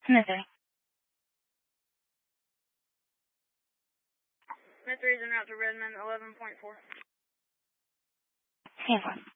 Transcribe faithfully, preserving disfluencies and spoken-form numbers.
Smith three. Smith three is en route to Redmond, eleven point four. Stand for.